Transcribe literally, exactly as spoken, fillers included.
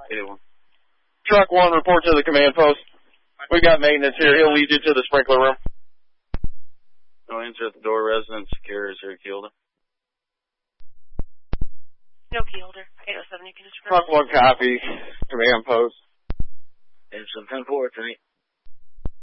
eighty-one. Truck one, report to the command post. We got maintenance here. He'll lead you to the sprinkler room. No answer at the door. Resident secure. Is there a key holder? No key holder. eight oh seven, you can just... Truck one, copy. Command post. Engine ten four, ten eight.